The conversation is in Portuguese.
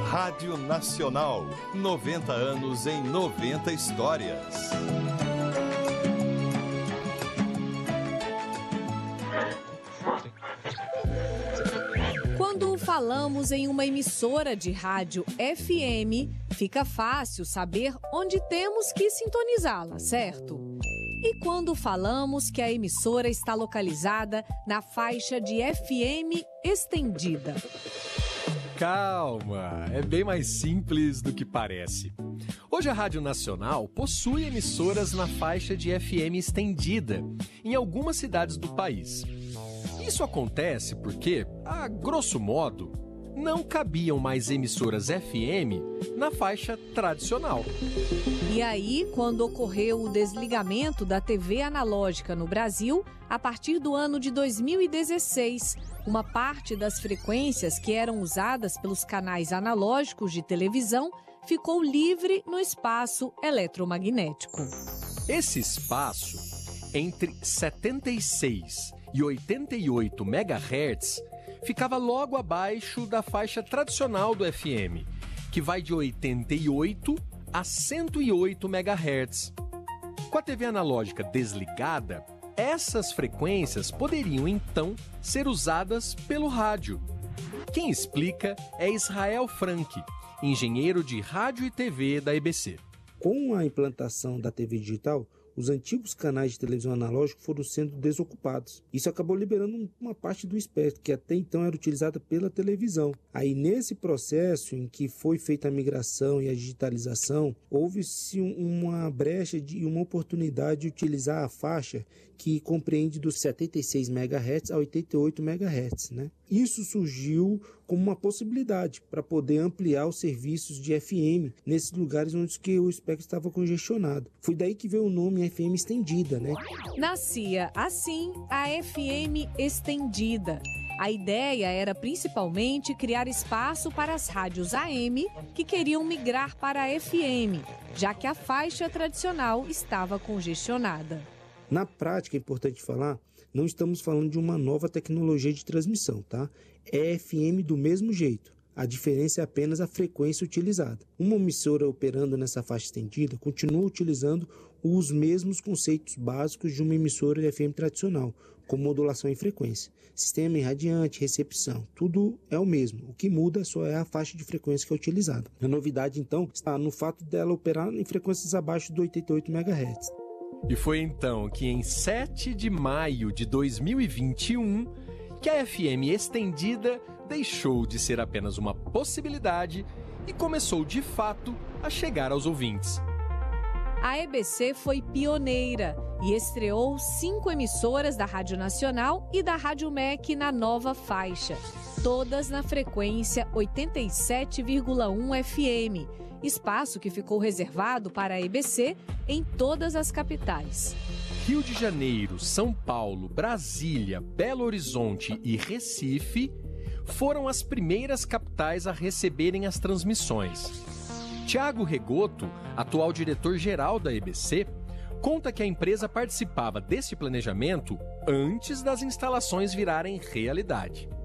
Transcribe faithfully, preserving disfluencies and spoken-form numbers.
Rádio Nacional, noventa anos em noventa histórias. Quando falamos em uma emissora de rádio F M, fica fácil saber onde temos que sintonizá-la, certo? E quando falamos que a emissora está localizada na faixa de F M estendida? Calma, é bem mais simples do que parece. Hoje a Rádio Nacional possui emissoras na faixa de F M estendida em algumas cidades do país. Isso acontece porque, a grosso modo, não cabiam mais emissoras F M na faixa tradicional. E aí, quando ocorreu o desligamento da T V analógica no Brasil, a partir do ano de dois mil e dezesseis, uma parte das frequências que eram usadas pelos canais analógicos de televisão ficou livre no espaço eletromagnético. Esse espaço, entre setenta e seis e oitenta e oito megahertz, ficava logo abaixo da faixa tradicional do F M, que vai de oitenta e oito a cento e oito megahertz. Com a T V analógica desligada, essas frequências poderiam então ser usadas pelo rádio. Quem explica é Israel Frank, engenheiro de rádio e T V da E B C. Com a implantação da T V digital, os antigos canais de televisão analógica foram sendo desocupados. Isso acabou liberando uma parte do espectro, que até então era utilizada pela televisão. Aí, nesse processo em que foi feita a migração e a digitalização, houve-se uma brecha e uma oportunidade de utilizar a faixa que compreende dos setenta e seis megahertz a oitenta e oito megahertz, né? Isso surgiu como uma possibilidade para poder ampliar os serviços de F M nesses lugares onde o espectro estava congestionado. Foi daí que veio o nome F M estendida, né? Nascia assim a F M estendida. A ideia era principalmente criar espaço para as rádios A M que queriam migrar para a F M, já que a faixa tradicional estava congestionada. Na prática, é importante falar, não estamos falando de uma nova tecnologia de transmissão, tá? É F M do mesmo jeito. A diferença é apenas a frequência utilizada. Uma emissora operando nessa faixa estendida continua utilizando os mesmos conceitos básicos de uma emissora de F M tradicional, como modulação em frequência, sistema irradiante, recepção, tudo é o mesmo. O que muda só é a faixa de frequência que é utilizada. A novidade, então, está no fato dela operar em frequências abaixo de oitenta e oito megahertz. E foi então que em sete de maio de dois mil e vinte e um que a F M estendida deixou de ser apenas uma possibilidade e começou de fato a chegar aos ouvintes. A E B C foi pioneira e estreou cinco emissoras da Rádio Nacional e da Rádio M E C na nova faixa, todas na frequência oitenta e sete vírgula um F M, espaço que ficou reservado para a E B C em todas as capitais. Rio de Janeiro, São Paulo, Brasília, Belo Horizonte e Recife foram as primeiras capitais a receberem as transmissões. Tiago Regoto, atual diretor-geral da E B C, conta que a empresa participava desse planejamento antes das instalações virarem realidade.